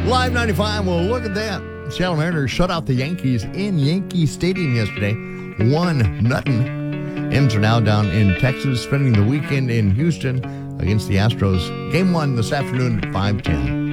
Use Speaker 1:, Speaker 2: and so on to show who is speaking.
Speaker 1: Live 95, well, look at that. Seattle Mariners shut out the Yankees in Yankee Stadium yesterday, 1-0. M's are now down in Texas, spending the weekend in Houston against the Astros. Game 1 this afternoon at 5:10.